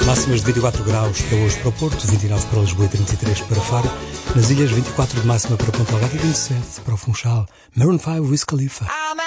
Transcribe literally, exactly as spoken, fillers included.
Máximas de vinte e quatro graus para hoje para o Porto, vinte e nove para Lisboa e trinta e três para Faro. Nas ilhas, vinte e quatro de máxima para Ponta Delgada e vinte e sete para o Funchal. Maroon five, Wiz Khalifa.